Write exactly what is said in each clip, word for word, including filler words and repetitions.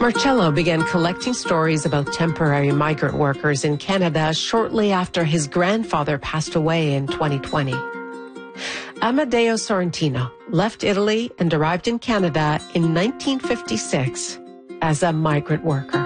Marcello began collecting stories about temporary migrant workers in Canada shortly after his grandfather passed away in twenty twenty. Amadeo Sorrentino left Italy and arrived in Canada in nineteen fifty-six as a migrant worker.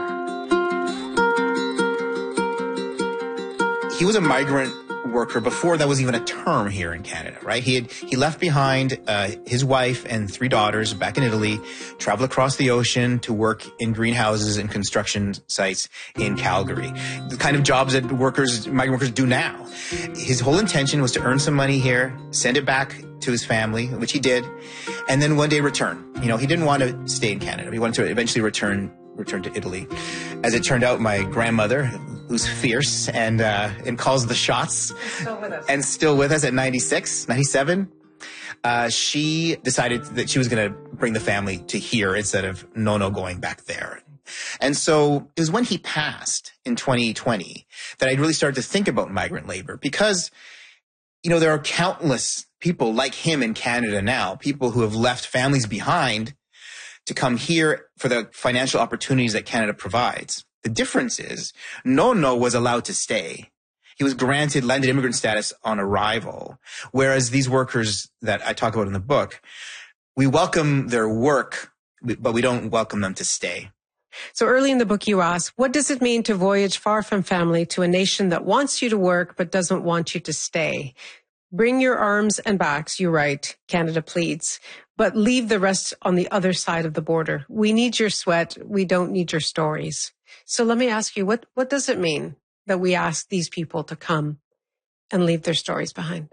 He was a migrant worker before that was even a term here in Canada, right? He had he left behind uh, his wife and three daughters back in Italy, traveled across the ocean to work in greenhouses and construction sites in Calgary. The kind of jobs that workers, migrant workers do now. His whole intention was to earn some money here, send it back to his family, which he did, and then one day return. You know, he didn't want to stay in Canada. He wanted to eventually return return to Italy. As it turned out, my grandmother, who's fierce and uh, and calls the shots, Still with us. and still with us at ninety-six, ninety-seven, uh, she decided that she was going to bring the family to here instead of Nono going back there. And so it was when he passed in twenty twenty that I really started to think about migrant labor because, you know, there are countless people like him in Canada now, people who have left families behind to come here for the financial opportunities that Canada provides. The difference is Nono was allowed to stay. He was granted landed immigrant status on arrival, whereas these workers that I talk about in the book, we welcome their work, but we don't welcome them to stay. So early in the book, you ask, what does it mean to voyage far from family to a nation that wants you to work but doesn't want you to stay? Bring your arms and backs, you write, Canada pleads, but leave the rest on the other side of the border. We need your sweat. We don't need your stories. So let me ask you, what, what does it mean that we ask these people to come and leave their stories behind?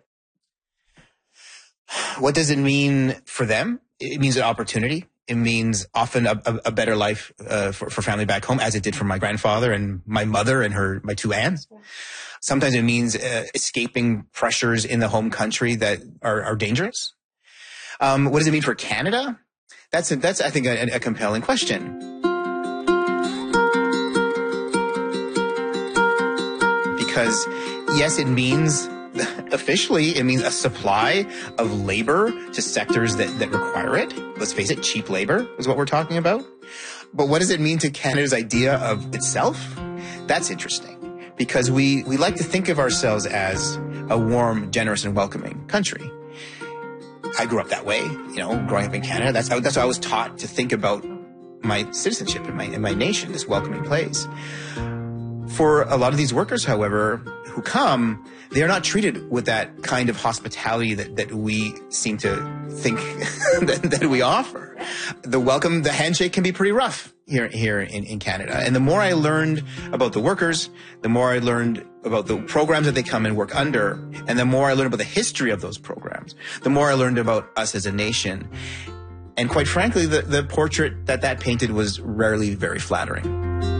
What does it mean for them? It means an opportunity. It means often a, a, a better life uh, for, for family back home, as it did for my grandfather and my mother and her my two aunts. Sometimes it means uh, escaping pressures in the home country that are, are dangerous. Um, what does it mean for Canada? That's, a, that's I think, a, a compelling question. Because, yes, it means, officially, it means a supply of labor to sectors that, that require it. Let's face it, cheap labor is what we're talking about. But what does it mean to Canada's idea of itself? That's interesting. Because we, we like to think of ourselves as a warm, generous, and welcoming country. I grew up that way, you know, growing up in Canada. That's how, that's how I was taught to think about my citizenship and my, and my nation, this welcoming place. For a lot of these workers, however, who come, they are not treated with that kind of hospitality that, that we seem to think that, that we offer. The welcome, the handshake can be pretty rough here, here in, in Canada. And the more I learned about the workers, the more I learned about the programs that they come and work under, and the more I learned about the history of those programs, the more I learned about us as a nation. And quite frankly, the, the portrait that that painted was rarely very flattering.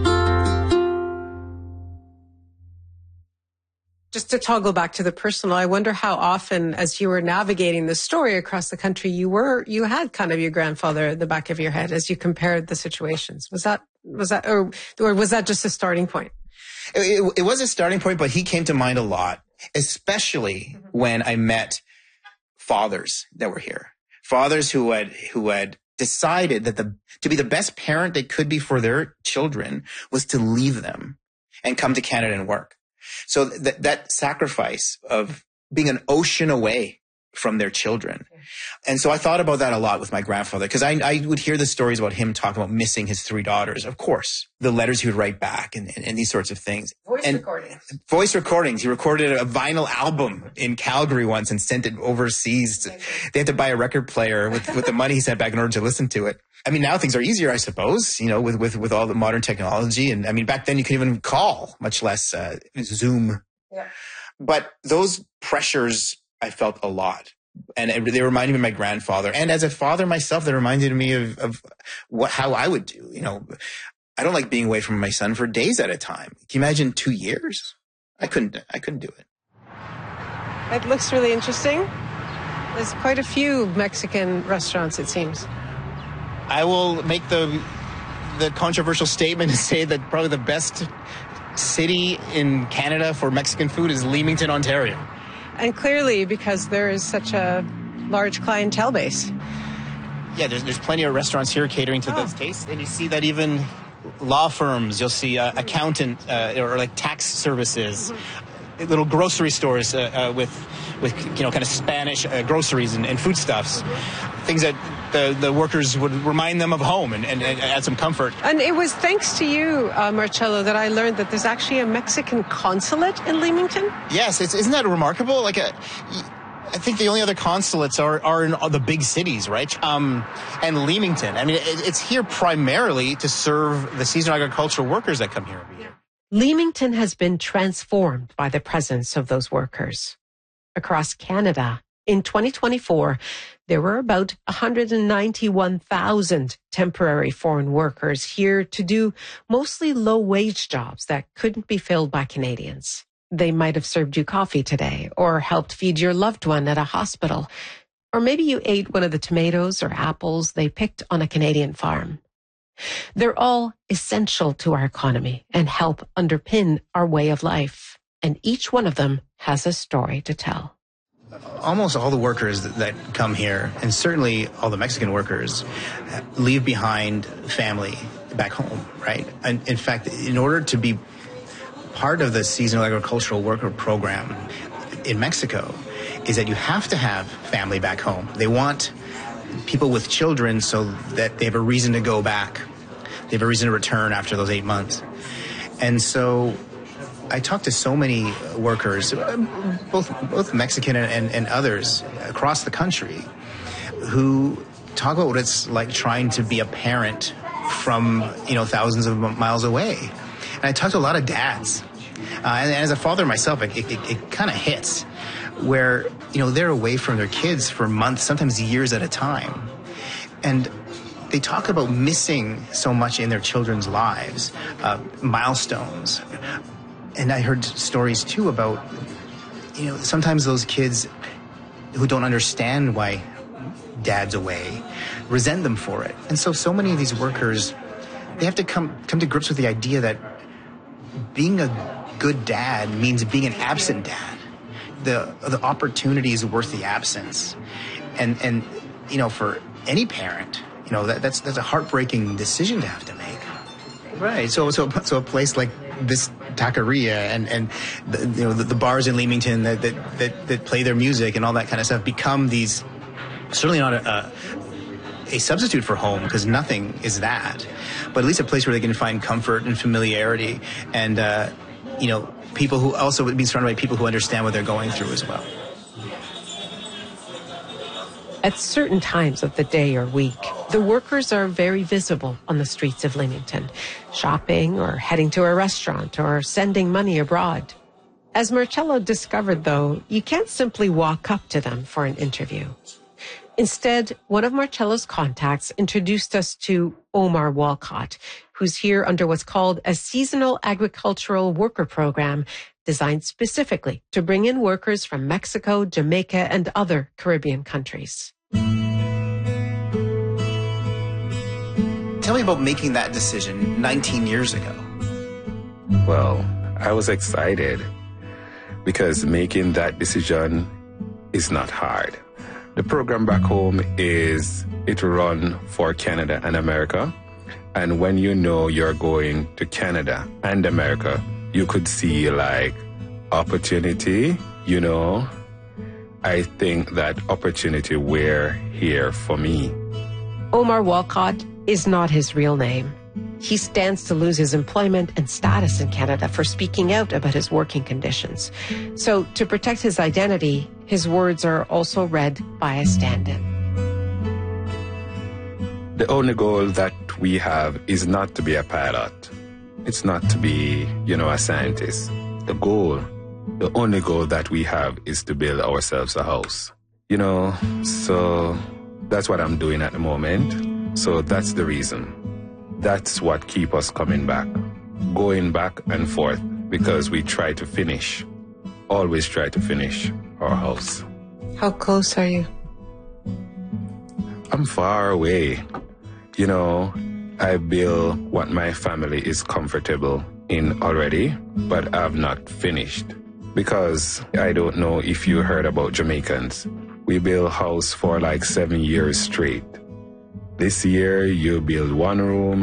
Just to toggle back to the personal, I wonder how often, as you were navigating the story across the country, you were you had kind of your grandfather at the back of your head as you compared the situations. Was that was that or or was that just a starting point? It, it, it was a starting point, but he came to mind a lot, especially mm-hmm. when I met fathers that were here, fathers who had who had decided that the to be the best parent they could be for their children was to leave them and come to Canada and work. So that, that sacrifice of being an ocean away from their children. And so I thought about that a lot with my grandfather because I, I would hear the stories about him talking about missing his three daughters. Of course, the letters he would write back and, and, and these sorts of things. Voice and recordings. Voice recordings. He recorded a vinyl album in Calgary once and sent it overseas. To, they had to buy a record player with, with the money he sent back in order to listen to it. I mean, now things are easier, I suppose, you know, with, with, with all the modern technology. And I mean, back then you couldn't even call, much less uh, Zoom. Yeah. But those pressures I felt a lot. And it, they reminded me of my grandfather. And as a father myself, they reminded me of, of what, how I would do. You know, I don't like being away from my son for days at a time. Can you imagine two years? I couldn't, I couldn't do it. It looks really interesting. There's quite a few Mexican restaurants, it seems. I will make the the controversial statement and say that probably the best city in Canada for Mexican food is Leamington, Ontario. And clearly because there is such a large clientele base. Yeah, there's, there's plenty of restaurants here catering to oh. those tastes. And you see that even law firms, you'll see uh, accountant uh, or like tax services, mm-hmm. little grocery stores uh, uh, with, with, you know, kind of Spanish uh, groceries and, and foodstuffs, things that the, the workers would remind them of home and, and, and add some comfort. And it was thanks to you, uh, Marcelo, that I learned that there's actually a Mexican consulate in Leamington. Yes, it's, isn't that remarkable? Like a... I think the only other consulates are, are in all the big cities, right? Um, and Leamington. I mean, it, it's here primarily to serve the seasonal agricultural workers that come here every year. Leamington has been transformed by the presence of those workers. Across Canada, in twenty twenty-four, there were about one hundred ninety-one thousand temporary foreign workers here to do mostly low-wage jobs that couldn't be filled by Canadians. They might have served you coffee today or helped feed your loved one at a hospital. Or maybe you ate one of the tomatoes or apples they picked on a Canadian farm. They're all essential to our economy and help underpin our way of life. And each one of them has a story to tell. Almost all the workers that come here, and certainly all the Mexican workers, leave behind family back home, right? And in fact, in order to be part of the seasonal agricultural worker program in Mexico is that you have to have family back home. They want people with children so that they have a reason to go back. They have a reason to return after those eight months. And so I talked to so many workers, both both Mexican and, and others across the country, who talk about what it's like trying to be a parent from, you know, thousands of miles away. And I talked to a lot of dads. Uh, and, and as a father myself, it, it, it kind of hits where, you know, they're away from their kids for months, sometimes years at a time. And they talk about missing so much in their children's lives, uh, milestones. And I heard stories, too, about, you know, sometimes those kids who don't understand why dad's away resent them for it. And so, so many of these workers, they have to come come to grips with the idea that being a good dad means being an absent dad. The the opportunity is worth the absence. And, and you know, for any parent, you know, that, that's that's a heartbreaking decision to have to make. Right. So so so a place like this taqueria and and the, you know the, the bars in Leamington that, that that that play their music and all that kind of stuff become these, certainly not a, a a substitute for home, because nothing is that, but at least a place where they can find comfort and familiarity, and uh, you know, people who also would be surrounded by people who understand what they're going through as well. At certain times of the day or week, the workers are very visible on the streets of Leamington, shopping or heading to a restaurant or sending money abroad. As Marcelo discovered, though, you can't simply walk up to them for an interview. Instead, one of Marcelo's contacts introduced us to Omar Walcott, who's here under what's called a seasonal agricultural worker program designed specifically to bring in workers from Mexico, Jamaica, and other Caribbean countries. Tell me about making that decision nineteen years ago. Well, I was excited because making that decision is not hard. The program back home is, it run for Canada and America. And when you know you're going to Canada and America, you could see like opportunity, you know. I think that opportunity were here for me. Omar Walcott is not his real name. He stands to lose his employment and status in Canada for speaking out about his working conditions. So to protect his identity, his words are also read by a stand-in. The only goal that we have is not to be a pilot. It's not to be, you know, a scientist. The goal, the only goal that we have is to build ourselves a house. You know, so that's what I'm doing at the moment. So that's the reason. That's what keeps us coming back, going back and forth, because we try to finish, always try to finish our house. How close are you? I'm far away. You know, I build what my family is comfortable in already, but I've not finished. Because I don't know if you heard about Jamaicans. We build house for like seven years straight. This year, you build one room.